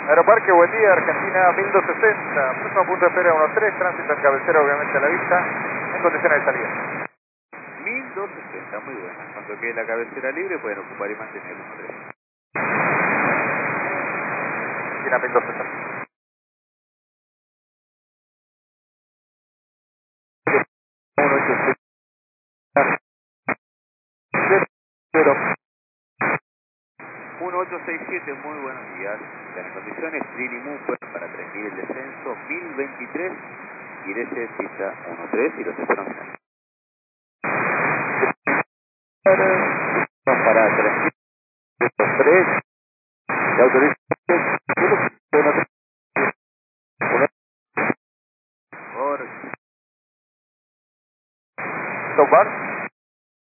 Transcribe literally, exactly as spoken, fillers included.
Aeroparque, buen día, Argentina mil doscientos sesenta, próximo punto de espera uno tres, tránsito en cabecera obviamente a la vista, en condiciones de salida. mil doscientos sesenta, muy buena. Cuando quede la cabecera libre pueden ocupar y mantener uno tres. Argentina mil doscientos sesenta. uno ocho seis uno ocho seis siete, muy buenos días. Están en condiciones, Trini Mooper para tres mil el descenso, mil veintitrés, Irese pista uno tres y los espero final. Para tres mil tres, de autorización. Por Stop bar.